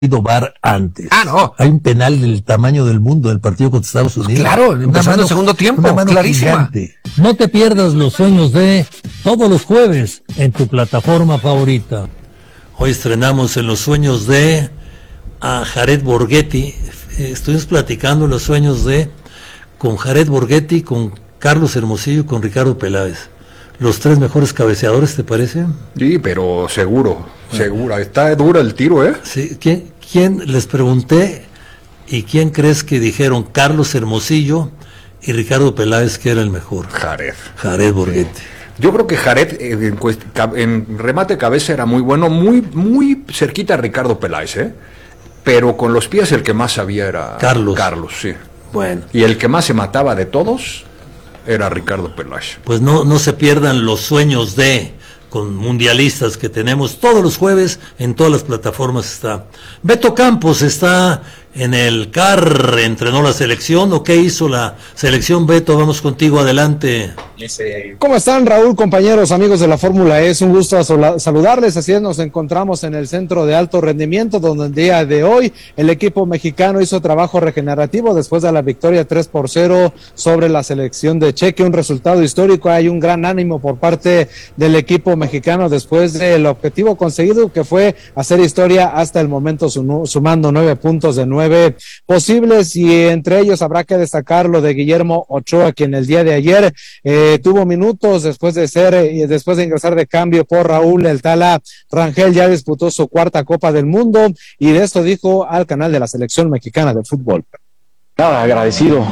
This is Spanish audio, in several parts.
VAR antes. No. Hay un penal del tamaño del mundo del partido contra Estados Unidos. Claro, empezando el segundo tiempo, una mano clarísima. Gigante. No te pierdas los sueños de todos los jueves en tu plataforma favorita. Hoy estrenamos en los sueños de a Jared Borghetti. Estuvimos platicando en los sueños de con Jared Borghetti, con Carlos Hermosillo y con Ricardo Peláez. Los tres mejores cabeceadores, ¿te parece? Sí, pero seguro. Está duro el tiro, ¿eh? Sí. ¿Quién les pregunté y quién crees que dijeron? Carlos Hermosillo y Ricardo Peláez, que era el mejor. Jared Borghetti. Yo creo que Jared en remate de cabeza era muy bueno, muy cerquita a Ricardo Peláez, ¿eh? Pero con los pies el que más sabía era Carlos, sí. Bueno. Y el que más se mataba de todos era Ricardo Peláez. Pues no se pierdan los sueños de con mundialistas que tenemos todos los jueves en todas las plataformas. Está Beto Campos, está en el CAR, entrenó la selección. ¿O qué hizo la selección, Beto? Vamos contigo, adelante. ¿Cómo están, Raúl, compañeros, amigos de la Fórmula E? Es un gusto saludarles. Así es, nos encontramos en el Centro de Alto Rendimiento, donde el día de hoy el equipo mexicano hizo trabajo regenerativo después de la victoria 3-0 sobre la selección de Chequia, un resultado histórico. Hay un gran ánimo por parte del equipo mexicano después del objetivo conseguido, que fue hacer historia hasta el momento, sumando 9 puntos de 9 posibles, y entre ellos habrá que destacar lo de Guillermo Ochoa, quien el día de ayer tuvo minutos después de ingresar de cambio por Raúl El Tala Rangel. Ya disputó su cuarta Copa del Mundo y de esto dijo al canal de la selección mexicana de fútbol. Nada, agradecido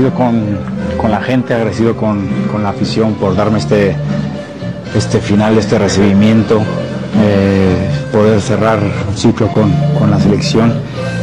con la gente, agradecido con la afición por darme este final, este recibimiento, poder cerrar un ciclo con la selección.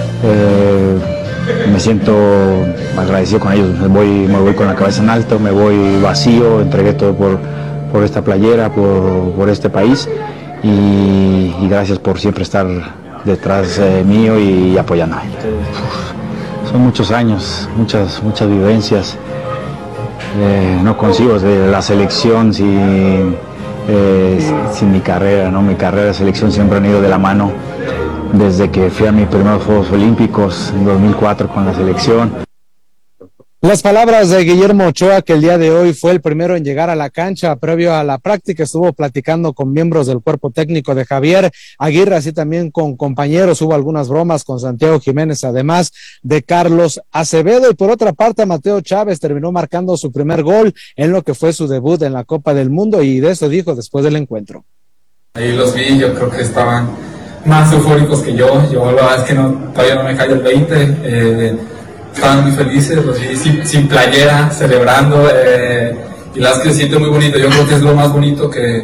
Me siento agradecido con ellos. Me voy con la cabeza en alto, me voy vacío, entregué todo por esta playera, por este país, y gracias por siempre estar detrás mío y apoyándome. Son muchos años, muchas vivencias. No consigo de la selección sin mi carrera, ¿no? Mi carrera de selección siempre han ido de la mano. Desde que fui a mis primeros Juegos Olímpicos en 2004 con la selección. Las palabras de Guillermo Ochoa, que el día de hoy fue el primero en llegar a la cancha previo a la práctica, estuvo platicando con miembros del cuerpo técnico de Javier Aguirre, así también con compañeros. Hubo algunas bromas con Santiago Jiménez, además de Carlos Acevedo. Y por otra parte, Mateo Chávez terminó marcando su primer gol en lo que fue su debut en la Copa del Mundo, y de eso dijo después del encuentro. Ahí los vi, yo creo que estaban más eufóricos que yo la verdad es que todavía no me cae el 20, estaban muy felices, los vi sin playera, celebrando, y la verdad es que se siente muy bonito. Yo creo que es lo más bonito que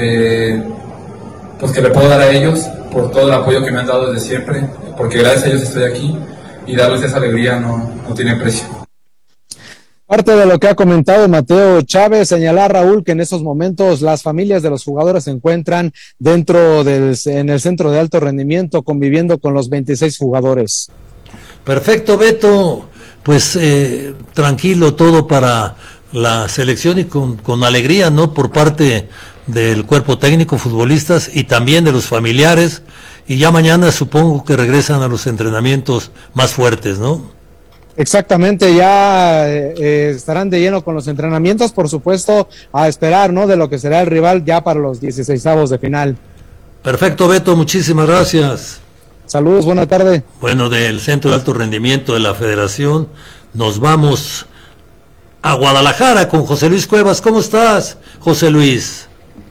le puedo dar a ellos, por todo el apoyo que me han dado desde siempre, porque gracias a ellos estoy aquí, y darles esa alegría no tiene precio. Parte de lo que ha comentado Mateo Chávez, señalar, Raúl, que en esos momentos las familias de los jugadores se encuentran en el centro de alto rendimiento, conviviendo con los 26 jugadores. Perfecto, Beto. Pues tranquilo todo para la selección y con alegría, ¿no? Por parte del cuerpo técnico, futbolistas y también de los familiares. Y ya mañana supongo que regresan a los entrenamientos más fuertes, ¿no? Exactamente, ya estarán de lleno con los entrenamientos, por supuesto, a esperar, ¿no?, de lo que será el rival ya para los 16avos de final. Perfecto, Beto, muchísimas gracias. Saludos, buena tarde. Bueno, del Centro de Alto Rendimiento de la Federación nos vamos a Guadalajara con José Luis Cuevas. ¿Cómo estás, José Luis?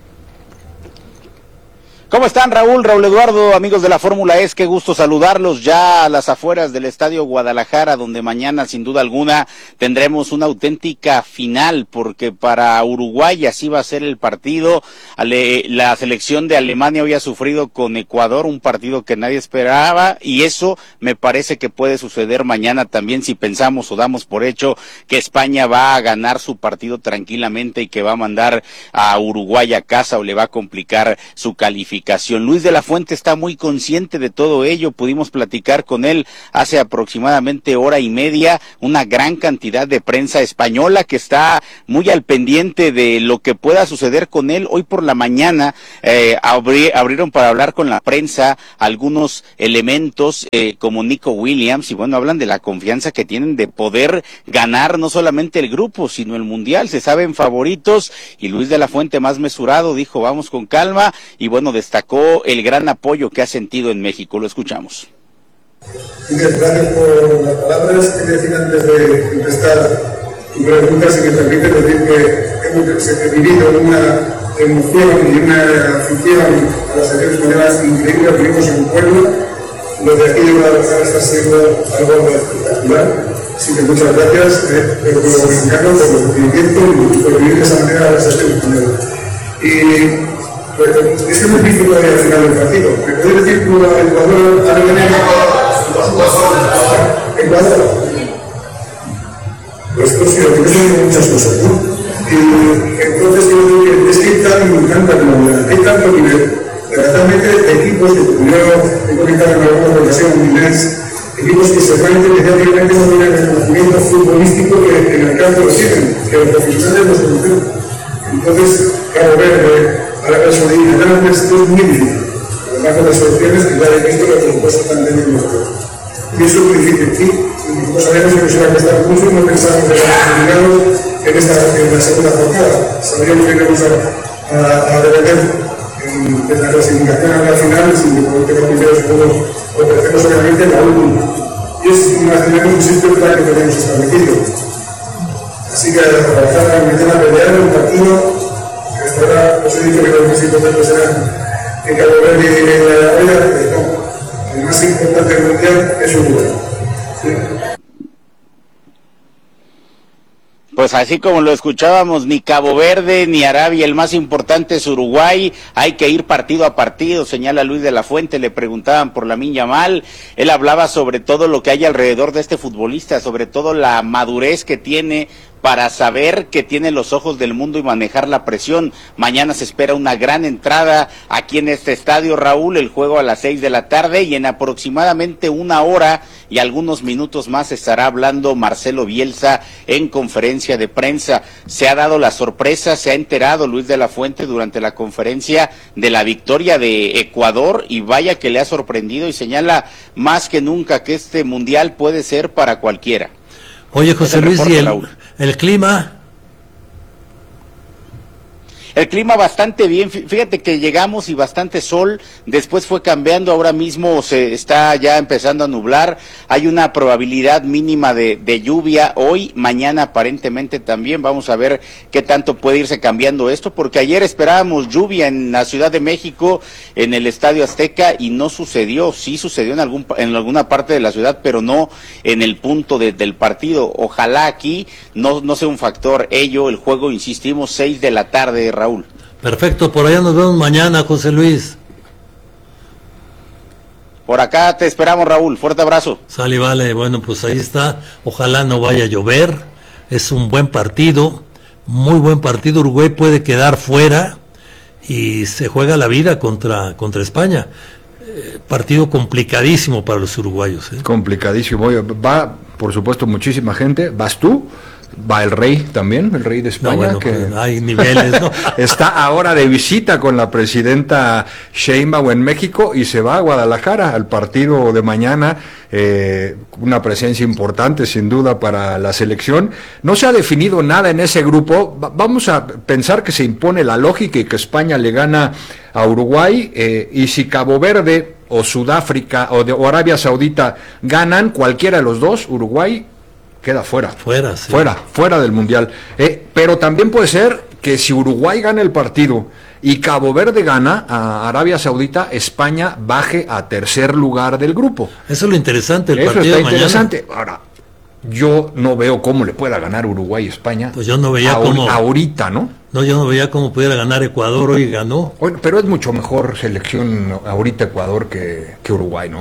¿Cómo están, Raúl Eduardo, amigos de la Fórmula E? Qué gusto saludarlos ya a las afueras del Estadio Guadalajara, donde mañana, sin duda alguna, tendremos una auténtica final, porque para Uruguay así va a ser el partido. La selección de Alemania había sufrido con Ecuador, un partido que nadie esperaba, y eso me parece que puede suceder mañana también, si pensamos o damos por hecho que España va a ganar su partido tranquilamente y que va a mandar a Uruguay a casa o le va a complicar su calificación. clasificación. Luis de la Fuente está muy consciente de todo ello, pudimos platicar con él hace aproximadamente hora y media, una gran cantidad de prensa española que está muy al pendiente de lo que pueda suceder con él. Hoy por la mañana abrieron para hablar con la prensa algunos elementos como Nico Williams, y bueno, hablan de la confianza que tienen de poder ganar no solamente el grupo, sino el mundial. Se saben favoritos, y Luis de la Fuente, más mesurado, dijo vamos con calma, y bueno, destacó el gran apoyo que ha sentido en México. Lo escuchamos. Gracias por las palabras. Quería decir antes de contestar tu pregunta, si me permite decir que hemos vivido una emoción y una afición a las selecciones españolas increíble. Vivimos en un pueblo, lo de aquí de Guadalajara está siendo algo espectacular. Así que muchas gracias por lo mexicano, por el recibimiento y por vivir de esa manera a la selección española. Y pues, es muy difícil todavía al final del partido. ¿Me puedes decir tú a Ecuador, a Ecuador? Pues esto sí, lo que son muchas cosas, ¿no? Y entonces yo digo que es que hay tanta comunidad, hay tanto nivel. Realmente equipos que he comentado en alguna ocasión, equipos que se realmente no tienen el conocimiento futbolístico que en el campo lo tienen, que los profesionales los conocen. Entonces, Cabo Verde, Arabia Saudita, es muy difícil. Además de las soluciones que ya he visto que por supuesto están teniendo los juegos. Y eso es muy difícil. Y nosotros sabemos que se va a prestar mucho, no pensamos que estamos en la segunda jornada. Sabríamos que íbamos a depender de la clasificación a la final, sin que por tener primeros juegos ofrecemos obviamente la última. Y es tenemos un simple plan que tenemos establecido. Así que a trabajar a meter a pelear un partido que hasta ahora os he dicho que los más importantes serán en Cabo Verde y en la Arabia, no. El más importante del mundial es Uruguay. ¿Sí? Pues así como lo escuchábamos, ni Cabo Verde ni Arabia, el más importante es Uruguay. Hay que ir partido a partido, señala Luis de la Fuente. Le preguntaban por Lamine Yamal, él hablaba sobre todo lo que hay alrededor de este futbolista, sobre todo la madurez que tiene para saber que tiene los ojos del mundo y manejar la presión. Mañana se espera una gran entrada aquí en este estadio, Raúl, el juego a las 6 de la tarde, y en aproximadamente una hora y algunos minutos más estará hablando Marcelo Bielsa en conferencia de prensa. Se ha dado la sorpresa, se ha enterado Luis de la Fuente durante la conferencia de la victoria de Ecuador, y vaya que le ha sorprendido, y señala más que nunca que este mundial puede ser para cualquiera. Oye, José Luis, ¿y el clima? El clima bastante bien, fíjate que llegamos y bastante sol, después fue cambiando, ahora mismo se está ya empezando a nublar, hay una probabilidad mínima de lluvia hoy, mañana aparentemente también. Vamos a ver qué tanto puede irse cambiando esto, porque ayer esperábamos lluvia en la Ciudad de México, en el Estadio Azteca, y no sucedió. Sí sucedió en alguna parte de la ciudad, pero no en el punto del partido. Ojalá aquí no sea un factor ello. El juego, insistimos, 6 de la tarde, Raúl. Perfecto, por allá nos vemos mañana, José Luis. Por acá te esperamos, Raúl, fuerte abrazo. Sale, vale, bueno, pues ahí está, ojalá no vaya a llover, es un buen partido, muy buen partido. Uruguay puede quedar fuera y se juega la vida contra España. Partido complicadísimo para los uruguayos. Complicadísimo. Va, por supuesto, muchísima gente. ¿Vas tú? Va el rey también, el rey de España, no, bueno, que pues hay niveles, ¿no? Está ahora de visita con la presidenta Sheinbaum en México, y se va a Guadalajara al partido de mañana. Una presencia importante sin duda para la selección. No se ha definido nada en ese grupo. Vamos a pensar que se impone la lógica y que España le gana a Uruguay, y si Cabo Verde o Sudáfrica o Arabia Saudita ganan, cualquiera de los dos, Uruguay queda fuera, sí. fuera del mundial. Pero también puede ser que si Uruguay gana el partido y Cabo Verde gana a Arabia Saudita, España baje a tercer lugar del grupo. Eso es lo interesante, el partido está de mañana. Interesante. Ahora, yo no veo cómo le pueda ganar Uruguay a España. Pues yo no veía cómo ahorita, ¿no? No, yo no veía cómo pudiera ganar Ecuador, hoy ganó. Bueno, pero es mucho mejor selección ahorita Ecuador que Uruguay, ¿no?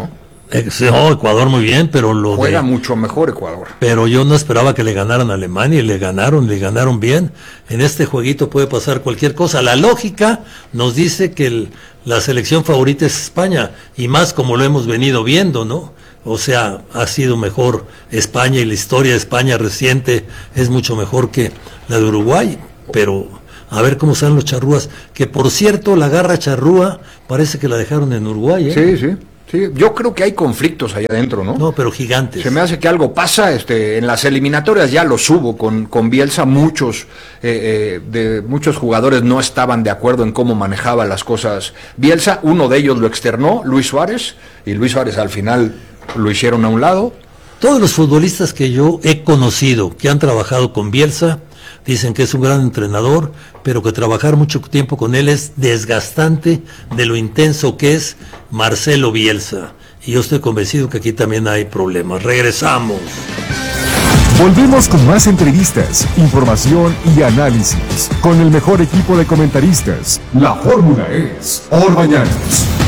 No, Ecuador muy bien, pero juega mucho mejor Ecuador. Pero yo no esperaba que le ganaran a Alemania y le ganaron bien. En este jueguito puede pasar cualquier cosa. La lógica nos dice que la selección favorita es España, y más como lo hemos venido viendo, ¿no? O sea, ha sido mejor España, y la historia de España reciente es mucho mejor que la de Uruguay, pero a ver cómo salen los charrúas, que por cierto, la garra charrúa parece que la dejaron en Uruguay, ¿eh? Sí. Yo creo que hay conflictos allá adentro, ¿no? No, pero gigantes. Se me hace que algo pasa, en las eliminatorias ya los hubo con Bielsa, muchos jugadores no estaban de acuerdo en cómo manejaba las cosas Bielsa, uno de ellos lo externó, Luis Suárez, y Luis Suárez al final lo hicieron a un lado. Todos los futbolistas que yo he conocido que han trabajado con Bielsa dicen que es un gran entrenador, pero que trabajar mucho tiempo con él es desgastante de lo intenso que es Marcelo Bielsa. Y yo estoy convencido que aquí también hay problemas. Regresamos. Volvemos con más entrevistas, información y análisis con el mejor equipo de comentaristas. La fórmula es Por Mañanas.